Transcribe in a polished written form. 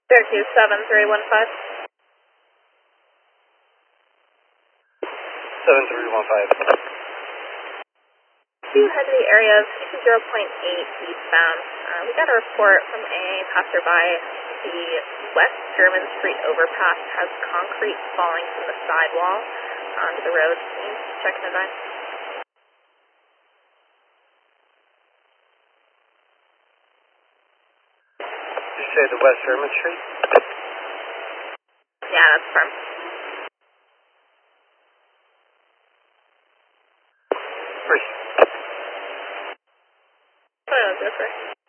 Syracuse 7315. 7315. To head to the area of 0.8 eastbound. We got a report from a passerby. The West German Street overpass has concrete falling from the sidewall onto the road. Can you check and advise? Did you say the West German Street? Yeah, that's firm. First. Oh, that's right.